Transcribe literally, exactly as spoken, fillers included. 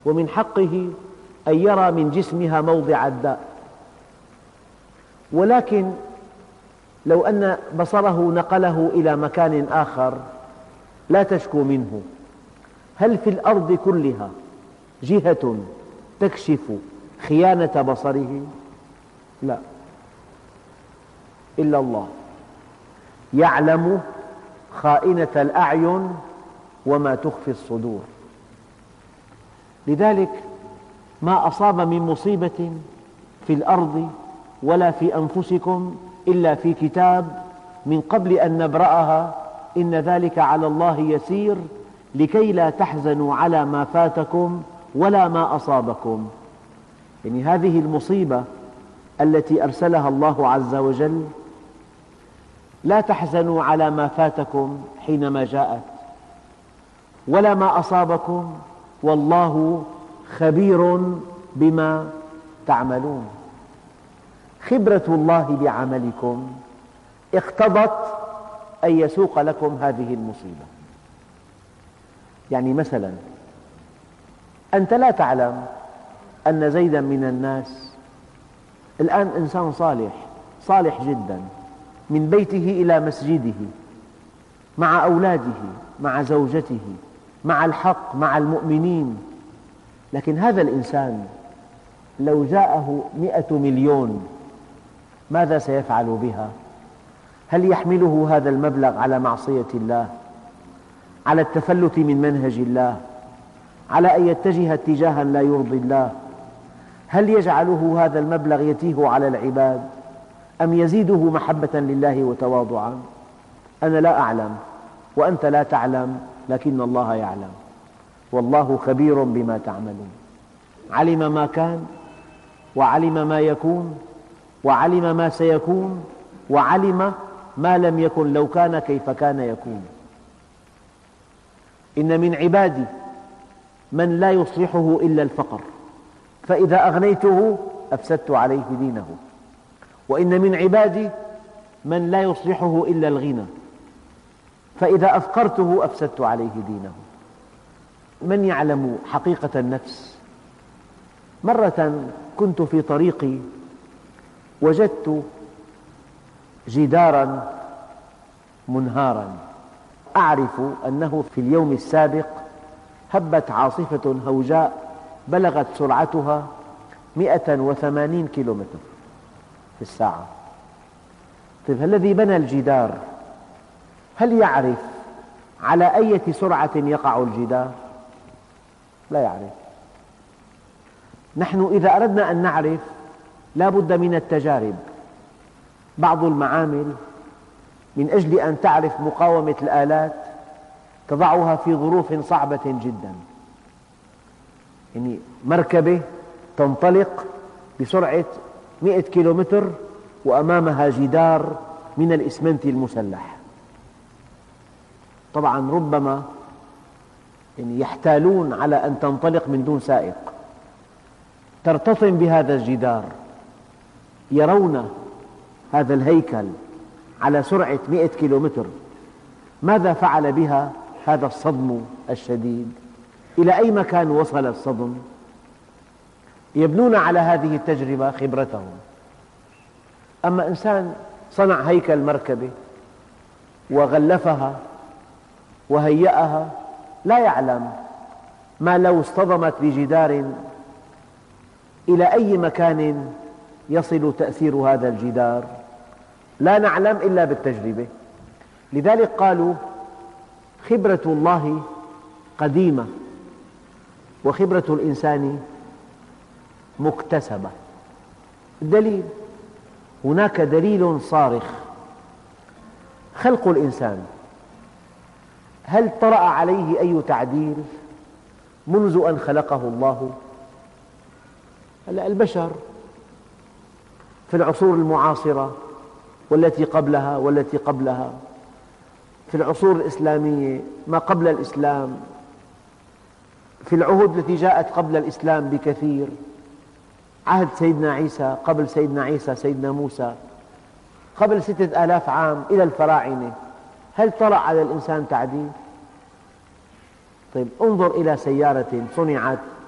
ومن حقه أن يرى من جسمها موضع الداء، ولكن لو أن بصره نقله إلى مكان آخر لا تشكو منه، هل في الأرض كلها جهة تكشف خيانة بصره؟ لا، إلا الله يعلم خائنة الأعين وما تخفي الصدور. لذلك ما أصاب من مصيبة في الأرض ولا في أنفسكم إلا في كتاب من قبل أن نبرأها، إن ذلك على الله يسير، لكي لا تحزنوا على ما فاتكم ولا ما أصابكم. يعني هذه المصيبة التي أرسلها الله عز وجل، لا تحزنوا على ما فاتكم حينما جاءت ولا ما أصابكم، والله خبير بما تعملون. خبرة الله بعملكم اقتضت أن يسوق لكم هذه المصيبة. يعني مثلا أنت لا تعلم أن زيدا من الناس الآن إنسان صالح صالح جدا، من بيته إلى مسجده، مع أولاده، مع زوجته، مع الحق، مع المؤمنين. لكن هذا الإنسان لو جاءه مئة مليون ماذا سيفعل بها؟ هل يحمله هذا المبلغ على معصية الله، على التفلت من منهج الله، على أن يتجه اتجاها لا يرضي الله؟ هل يجعله هذا المبلغ يتيه على العباد، أم يزيده محبة لله وتواضعا؟ أنا لا أعلم وأنت لا تعلم، لكن الله يعلم، والله خبير بما تعملون. علم ما كان، وعلم ما يكون، وعلم ما سيكون، وعلم ما لم يكن لو كان كيف كان يكون. إن من عبادي من لا يصلحه إلا الفقر، فإذا أغنيته أفسدت عليه دينه، وإن من عبادي من لا يصلحه إلا الغنى، فإذا أفقرته أفسدت عليه دينه. من يعلم حقيقة النفس؟ مرة كنت في طريقي وجدت جداراً منهاراً، أعرف أنه في اليوم السابق هبت عاصفة هوجاء بلغت سرعتها مئة وثمانين كيلومتر في الساعة. طيب الذي بنى الجدار هل يعرف على أي سرعة يقع الجدار؟ لا يعرف. نحن إذا أردنا أن نعرف لا بد من التجارب. بعض المعامل من أجل أن تعرف مقاومة الآلات تضعها في ظروف صعبة جدا. يعني مركبة تنطلق بسرعة مئة كيلومتر وأمامها جدار من الإسمنت المسلح، طبعا ربما يعني يحتالون على أن تنطلق من دون سائق، ترتطم بهذا الجدار، يرون هذا الهيكل على سرعة مئة كيلومتر. ماذا فعل بها هذا الصدم الشديد؟ إلى أي مكان وصل الصدم؟ يبنون على هذه التجربة خبرتهم. أما إنسان صنع هيكل مركبة وغلفها وهيأها لا يعلم ما لو اصطدمت بجدار إلى أي مكان يصل تأثير هذا الجدار. لا نعلم إلا بالتجربة. لذلك قالوا خبرة الله قديمة وخبرة الإنسان مكتسبة. الدليل، هناك دليل صارخ، خلق الإنسان. هل طرأ عليه أي تعديل منذ أن خلقه الله؟ البشر في العصور المعاصرة والتي قبلها والتي قبلها، في العصور الإسلامية، ما قبل الإسلام، في العهود التي جاءت قبل الإسلام بكثير، عهد سيدنا عيسى، قبل سيدنا عيسى سيدنا موسى، قبل ستة آلاف عام إلى الفراعنة، هل طرأ على الإنسان تعديل؟ طيب انظر إلى سيارة صنعت